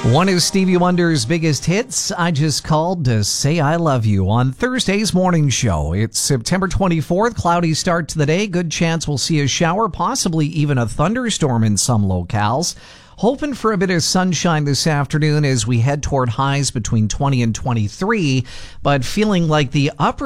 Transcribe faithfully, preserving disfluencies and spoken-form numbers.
One of Stevie Wonder's biggest hits, I Just Called to Say I Love You, on Thursday's morning show. It's September twenty-fourth, cloudy start to the day. Good chance we'll see a shower, possibly even a thunderstorm in some locales. Hoping for a bit of sunshine this afternoon as we head toward highs between twenty and twenty-three, but feeling like the upper